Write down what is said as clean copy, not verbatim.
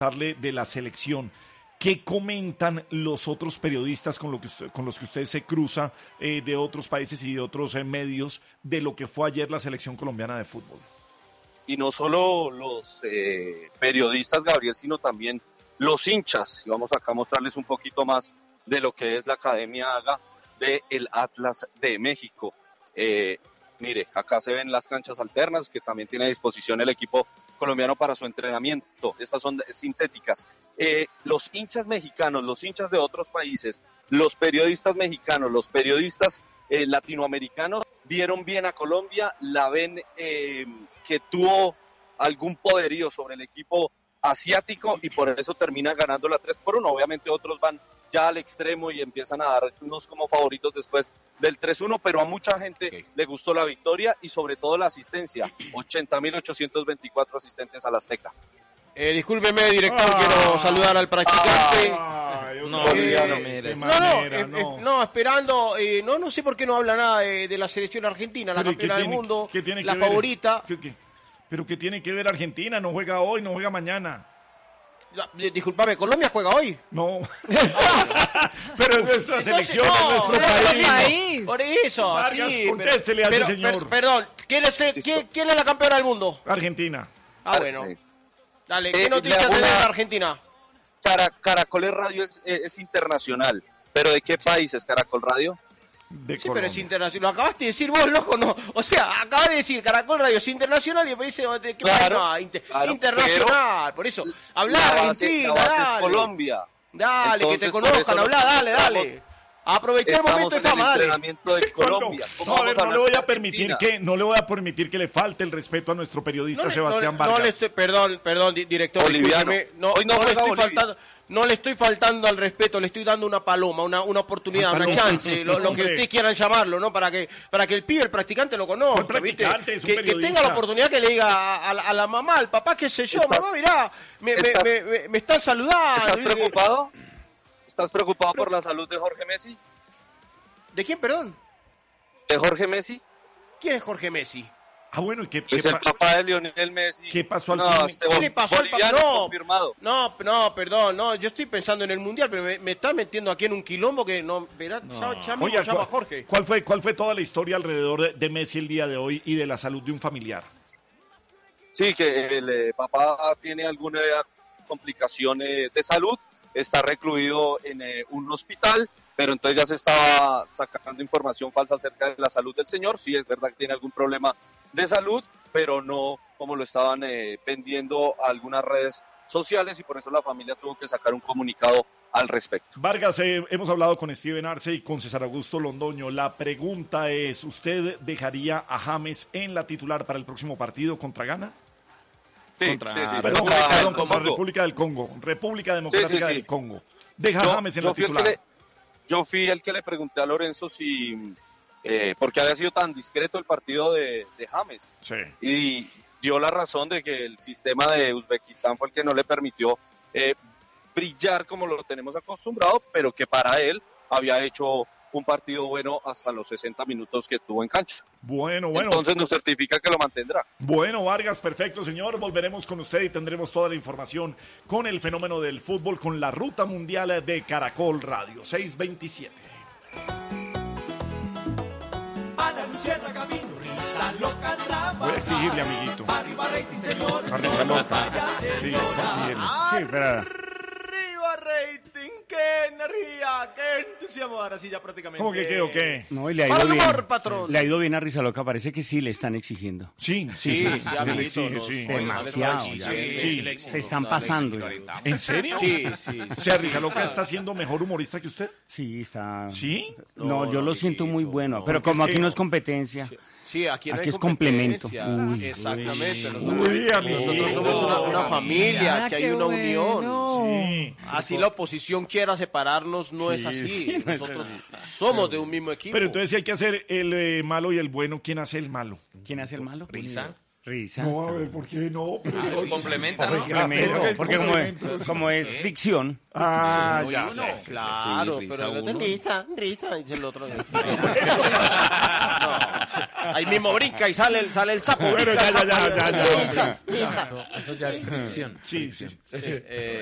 de la selección. ¿Qué comentan los otros periodistas con los que usted se cruza de otros países y de otros medios de lo que fue ayer la selección colombiana de fútbol? Y no solo los periodistas, Gabriel, sino también los hinchas. Y vamos acá a mostrarles un poquito más de lo que es la Academia AGA del Atlas de México. Mire, acá se ven las canchas alternas que también tiene a disposición el equipo colombiano para su entrenamiento. Estas son sintéticas. Los hinchas mexicanos, los hinchas de otros países, los periodistas mexicanos, los periodistas latinoamericanos vieron bien a Colombia, la ven que tuvo algún poderío sobre el equipo asiático y por eso termina ganando la 3-1. Obviamente otros van ya al extremo y empiezan a darnos como favoritos después del 3-1, pero a mucha gente le gustó la victoria y sobre todo la asistencia, 80.824 asistentes al Azteca. Discúlpeme, director, quiero saludar al practicante. No, esperando, no sé por qué no habla nada de la selección argentina, la campeona del mundo, la favorita. ¿Pero qué tiene que ver Argentina? No juega hoy, no juega mañana. Disculpame, ¿Colombia juega hoy? No. Pero es nuestra selección, es nuestro país. Por eso, Vargas, sí. Contéstele a ese señor. Perdón, ¿quién es la campeona del mundo? Argentina. Bueno. Dale, ¿qué noticias tenés de Argentina? Caracol Radio es internacional. ¿Pero de qué país es Caracol Radio? De sí, Colombia. pero es internacional. Lo acabaste de decir vos, loco, no. O sea, acabas de decir Caracol Radio es internacional y me dice de qué país no. Internacional, por eso. Hablá Argentina, dale. Es Colombia. Dale, entonces, que te conozcan, hablá, dale. Aprovechar el momento de fama, dale. Entrenamiento de Colombia. No le voy a permitir que le falte el respeto a nuestro periodista Sebastián Vargas. Perdón, director. Boliviano. No le estoy faltando al respeto, le estoy dando una paloma, una oportunidad, una chance, lo que ustedes quieran llamarlo, ¿no? Para que el pibe, el practicante lo conozca, ¿viste? Que tenga la oportunidad que le diga a la mamá, al papá, qué sé yo, mamá, mirá, me están saludando. ¿Estás preocupado? ¿Estás preocupado por la salud de Jorge Messi? ¿De quién, perdón? ¿De Jorge Messi? ¿Quién es Jorge Messi? Bueno, ¿y qué es el papá de Lionel Messi? ¿Qué pasó al fin? ¿Qué le pasó al papá? No, perdón, yo estoy pensando en el Mundial, pero me está metiendo aquí en un quilombo que verá, ya me llama Jorge. ¿Cuál fue toda la historia alrededor de Messi el día de hoy y de la salud de un familiar? Sí, que el papá tiene alguna complicación de salud, está recluido en un hospital, pero entonces ya se estaba sacando información falsa acerca de la salud del señor. Sí, es verdad que tiene algún problema de salud, pero no como lo estaban vendiendo a algunas redes sociales y por eso la familia tuvo que sacar un comunicado al respecto. Vargas, hemos hablado con Steven Arce y con César Augusto Londoño. La pregunta es, ¿usted dejaría a James en la titular para el próximo partido contra Ghana? Sí, contra República del Congo, República Democrática del Congo. Deja a James en la titular. Yo fui el que le pregunté a Lorenzo si... porque había sido tan discreto el partido de James. Sí. Y dio la razón de que el sistema de Uzbekistán fue el que no le permitió brillar como lo tenemos acostumbrado, pero que para él había hecho un partido bueno hasta los 60 minutos que tuvo en cancha. Bueno. Entonces nos certifica que lo mantendrá. Bueno, Vargas, perfecto, señor. Volveremos con usted y tendremos toda la información con el fenómeno del fútbol, con la ruta mundial de Caracol Radio. 627. Voy a exigirle, amiguito. Arriba loca. Sí, arriba rating, qué energía, qué entusiasmo. Ahora sí, ya prácticamente. ¿Cómo que qué o qué? No, y le ha ido bien. Patrón. Le ha ido bien a Rizaloca, parece que sí le están exigiendo. Sí. Demasiado. Se están pasando. ¿En serio? Sí. O sea, Rizaloca está siendo mejor humorista que usted. Sí, está. ¿Sí? No, yo lo siento muy bueno, pero como aquí no es competencia. Sí, aquí es complemento. Exactamente. Nosotros somos una familia, que hay una unión. Sí. Así la oposición quiera separarnos, no es así. Nosotros somos de un mismo equipo. Pero entonces si hay que hacer el malo y el bueno, ¿quién hace el malo? ¿Quién hace el malo? Risa. Risa. No, a ver, ¿por qué no? Pero complementa, ¿no? Porque como es ficción. Ah, ya. Claro, sí, pero risa risa, dice el otro. No. Ahí mismo brinca y sale el sapo. Bueno, ya. Risa. Eso ya es ficción. Sí.